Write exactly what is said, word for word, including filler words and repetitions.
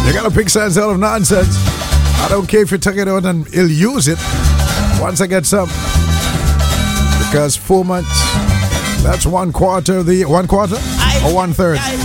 You gotta pick sense out of nonsense. I don't care if you take it out and he'll use it once I get some. Because four months, that's one quarter of the one quarter or one third.